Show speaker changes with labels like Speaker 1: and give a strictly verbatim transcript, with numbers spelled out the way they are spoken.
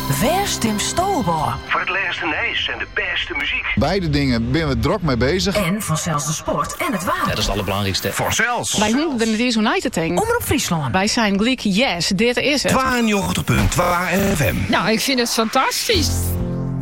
Speaker 1: Waar stemt Stolbar?
Speaker 2: Voor het laatste nieuws en de beste muziek.
Speaker 3: Beide dingen ben we druk mee bezig.
Speaker 1: En vanzelfs de sport en het waar.
Speaker 4: Ja, dat is het allerbelangrijkste.
Speaker 2: Vanzelfs.
Speaker 5: Wij hoeven er niet eens United tegen.
Speaker 1: Omroep Friesland.
Speaker 5: Wij zijn gelijk, yes, dit is het.
Speaker 2: tweeënnegentig punt twee F M.
Speaker 6: Nou, ik vind het fantastisch.